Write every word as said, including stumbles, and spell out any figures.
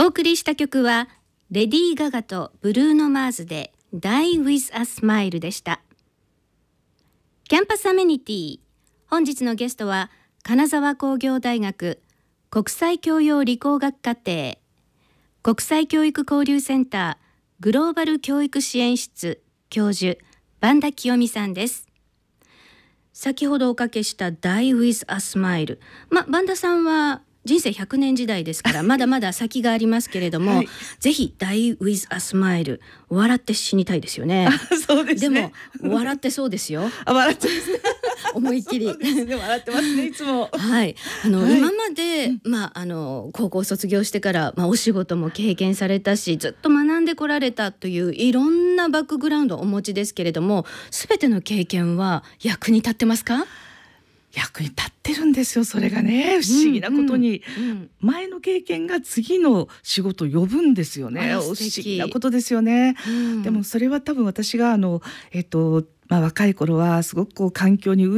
送りした曲はレディー・ガガとブルーノ・マーズで Die with a Smile でした。キャンパスアメニティ、本日のゲストは金沢工業大学国際教養理工学課程国際教育交流センターグローバル教育支援室教授萬田清美さんです。先ほどおかけした Die with a Smile、ま、萬田さんは人生ひゃくねん時代ですからまだまだ先がありますけれども、はい、ぜひ Die with a Smile、 笑って死にたいですよね。 そうですね。 でも笑ってそうですよ。 あ、笑ってますね。 思いっきりね、笑ってますね、いつも。 はい、あの、 はい、 今まで、うん、まあ、あの高校卒業してから、まあ、お仕事も経験されたしずっと学んでこられたといういろんなバックグラウンドをお持ちですけれども、すべての経験は役に立ってますか？ 役に立ってるんですよ。それがね、不思議なことに、うんうん、前の経験が次の仕事を呼ぶんですよね。不思議なことですよね、うん、でもそれは多分私があの、えっとまあ、若い頃はすごくこう環境に